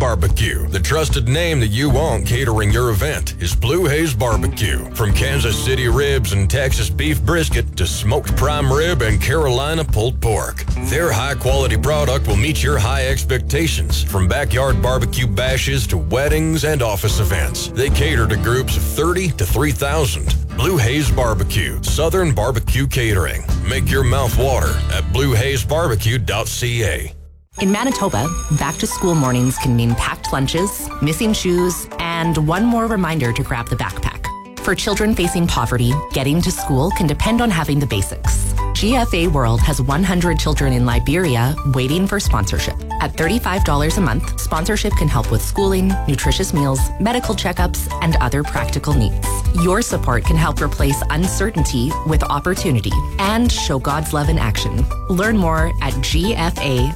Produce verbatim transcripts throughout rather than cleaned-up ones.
Barbecue. The trusted name that you want catering your event is Blue Haze Barbecue. From Kansas City ribs and Texas beef brisket to smoked prime rib and Carolina pulled pork, their high-quality product will meet your high expectations. From backyard barbecue bashes to weddings and office events, they cater to groups of thirty to three thousand. Blue Haze Barbecue, Southern Barbecue Catering. Make your mouth water at blue haze barbecue dot c a. In Manitoba, back-to-school mornings can mean packed lunches, missing shoes, and one more reminder to grab the backpack. For children facing poverty, getting to school can depend on having the basics. G F A World has one hundred children in Liberia waiting for sponsorship. At thirty-five dollars a month, sponsorship can help with schooling, nutritious meals, medical checkups, and other practical needs. Your support can help replace uncertainty with opportunity and show God's love in action. Learn more at gfa.ca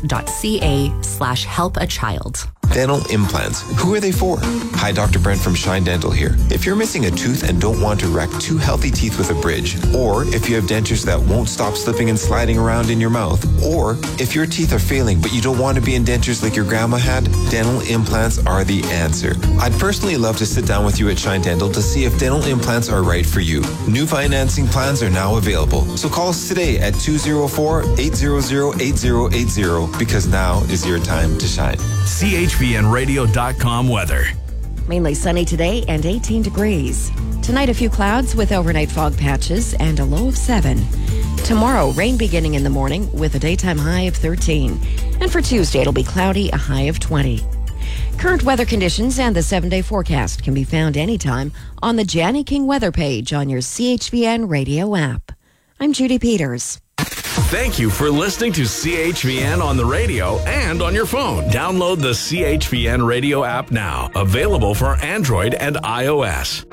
slash help a child. Dental implants. Who are they for? Hi, Doctor Brent from Shine Dental here. If you're missing a tooth and don't want to wreck two healthy teeth with a bridge, or if you have dentures that won't stop slipping and sliding around in your mouth, or if your teeth are failing but you don't want to be in dentures like your grandma had, dental implants are the answer. I'd personally love to sit down with you at Shine Dental to see if dental implants are right for you. New financing plans are now available, so call us today at two oh four, eight hundred, eighty eighty because now is your time to shine. C H V N radio dot com weather. Mainly sunny today and eighteen degrees. Tonight, a few clouds with overnight fog patches and a low of seven. Tomorrow, rain beginning in the morning with a daytime high of thirteen. And for Tuesday, it'll be cloudy, a high of twenty. Current weather conditions and the seven-day forecast can be found anytime on the Janny King weather page on your C H V N radio app. I'm Judy Peters. Thank you for listening to C H V N on the radio and on your phone. Download the C H V N radio app now. Available for Android and iOS.